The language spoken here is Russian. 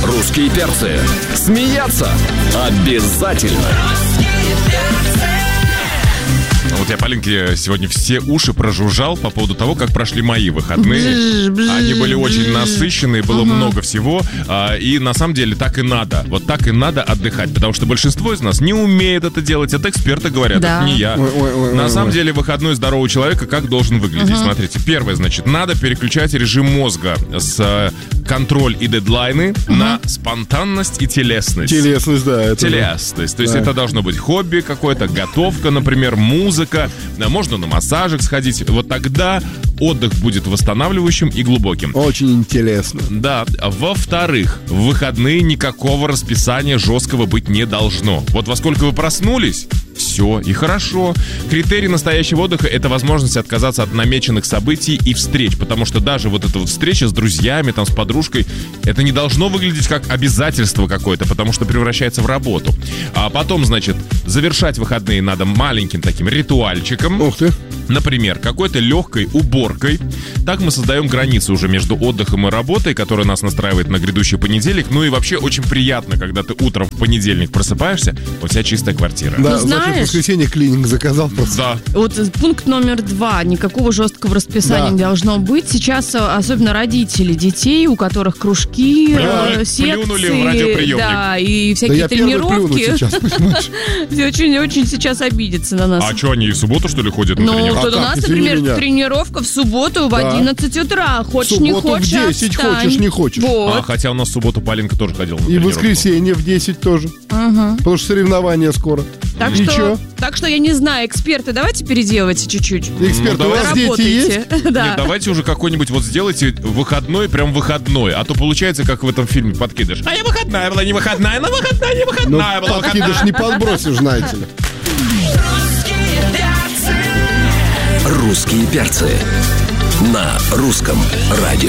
Русские перцы. Смеяться обязательно. Вот я Полинке сегодня все уши прожужжал по поводу того, как прошли мои выходные. Они были очень насыщенные, было много всего. И на самом деле так и надо. Вот так и надо отдыхать. Потому что большинство из нас не умеет это делать. Это эксперты говорят, да. Это не я. На самом деле выходной здорового человека как должен выглядеть? Смотрите, первое, значит, надо переключать режим мозга с контроль и дедлайны на спонтанность и телесность. Телесность, да. Это телесность. То есть это должно быть хобби какое-то, готовка, например, музыка. Можно на массажик сходить. Вот тогда отдых будет восстанавливающим и глубоким. Очень интересно. Да. Во-вторых, в выходные никакого расписания жесткого быть не должно. Вот во сколько вы проснулись, все и хорошо. Критерий настоящего отдыха — это возможность отказаться от намеченных событий и встреч. Потому что даже вот эта вот встреча с друзьями, там, с подружкой, это не должно выглядеть как обязательство какое-то, потому что превращается в работу. А потом, значит, завершать выходные надо маленьким таким ритуальчиком. Ух ты. Например, какой-то легкой уборкой. Так мы создаем границу уже между отдыхом и работой, которая нас настраивает на грядущий понедельник. Ну и вообще очень приятно, когда ты утром в понедельник просыпаешься, у тебя чистая квартира. Да, знаешь, значит, в воскресенье клининг заказал просто. Да. Вот пункт номер 2. Никакого жесткого расписания не должно быть. Сейчас особенно родители детей, у которых кружки, секции. Плюнули в радиоприемник. Да, и всякие я тренировки. Сейчас, Все очень сейчас обидятся на нас. А что, они в субботу, что ли, ходят на тренировку? Вот у нас, например, тренировка в субботу в 11 утра. Хочешь, не хочешь, в 10 отстань. хочешь, не хочешь. Вот. Хотя у нас в субботу Полинка тоже ходила на И в тренировку. воскресенье в 10 тоже. Потому что соревнования скоро. Так что я не знаю, эксперты, давайте переделывайте чуть-чуть. Эксперты, у вас дети есть? Да. Нет, давайте уже какой-нибудь вот сделайте выходной, прям выходной. А то получается, как в этом фильме «Подкидыш». А я выходная была, не выходная, но выходная, не выходная была. Подкидыш не подбросишь, знаете ли. Русские перцы на русском радио.